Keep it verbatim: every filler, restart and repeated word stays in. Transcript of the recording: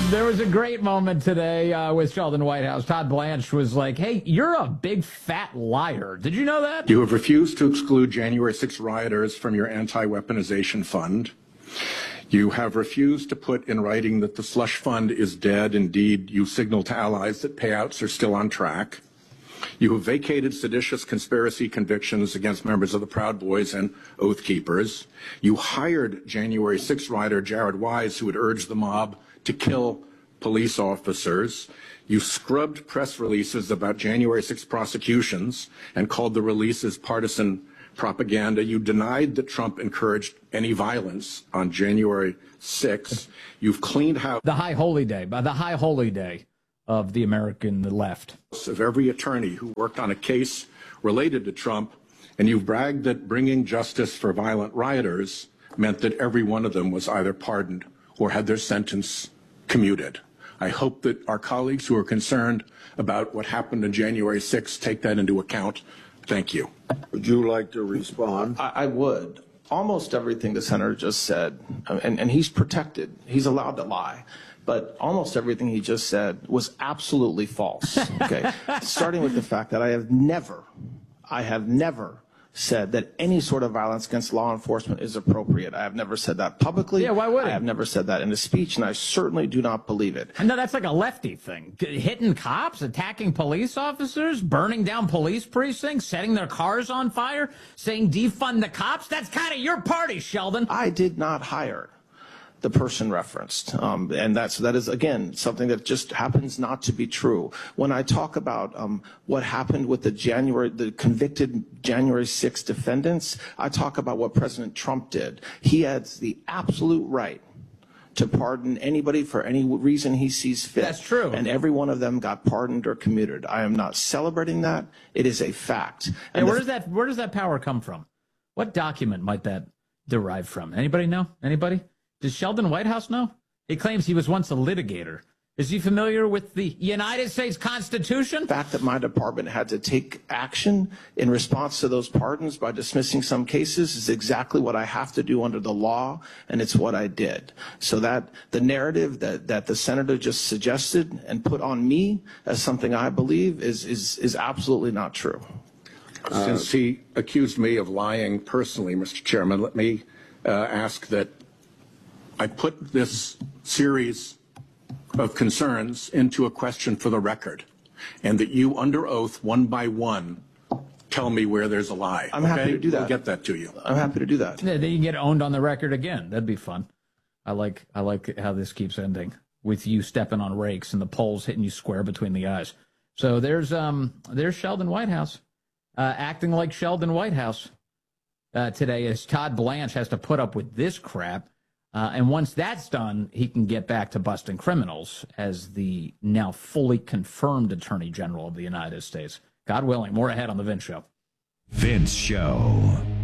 There was a great moment today uh, with Sheldon Whitehouse. Todd Blanche was like, hey, you're a big fat liar. Did you know that? You have refused to exclude January sixth rioters from your anti-weaponization fund. You have refused to put in writing that the slush fund is dead. Indeed, you signal to allies that payouts are still on track. You have vacated seditious conspiracy convictions against members of the Proud Boys and Oath Keepers. You hired January sixth rider Jared Wise, who had urged the mob to kill police officers. You scrubbed press releases about January sixth prosecutions and called the releases partisan propaganda. You denied that Trump encouraged any violence on January sixth. You've cleaned house. The high holy day, by the high holy day of the American left. Of every attorney who worked on a case related to Trump, and you've bragged that bringing justice for violent rioters meant that every one of them was either pardoned or had their sentence commuted. I hope that our colleagues who are concerned about what happened on January sixth take that into account. Thank you. Would you like to respond? I, I would. Almost everything the senator just said, and, and he's protected. He's allowed to lie. But almost everything he just said was absolutely false. Okay, starting with the fact that I have never, I have never said that any sort of violence against law enforcement is appropriate. I have never said that publicly. Yeah, why would I it? have never said that in a speech, and I certainly do not believe it. No, that's like a lefty thing. Hitting cops, attacking police officers, burning down police precincts, setting their cars on fire, saying defund the cops. That's kind of your party, Sheldon. I did not hire the person referenced. Um, and that's, that is, again, something that just happens not to be true. When I talk about um, what happened with the January, the convicted January sixth defendants, I talk about what President Trump did. He has the absolute right to pardon anybody for any reason he sees fit. That's true. And every one of them got pardoned or commuted. I am not celebrating that. It is a fact. And where does that, where does that power come from? What document might that derive from? Anybody know? Anybody? Does Sheldon Whitehouse know? He claims he was once a litigator. Is he familiar with the United States Constitution? The fact that my department had to take action in response to those pardons by dismissing some cases is exactly what I have to do under the law, and it's what I did. So that the narrative that, that the senator just suggested and put on me as something I believe is, is, is absolutely not true. Uh, Since he accused me of lying personally, Mister Chairman, let me uh, ask that I put this series of concerns into a question for the record, and that you, under oath, one by one, tell me where there's a lie. I'm okay? happy to do that. We'll get that to you. I'm happy to do that. Yeah, then you can get owned on the record again. That'd be fun. I like I like how this keeps ending with you stepping on rakes and the poles hitting you square between the eyes. So there's um there's Sheldon Whitehouse uh, acting like Sheldon Whitehouse uh, today, as Todd Blanche has to put up with this crap. Uh, and once that's done, he can get back to busting criminals as the now fully confirmed Attorney General of the United States. God willing, more ahead on The Vince Show. Vince Show.